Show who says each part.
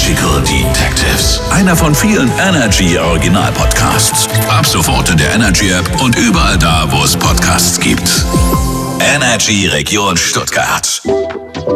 Speaker 1: Magical Detectives. Einer von vielen Energy Original Podcasts. Ab sofort in der Energy App und überall da, wo es Podcasts gibt. Energy Region Stuttgart.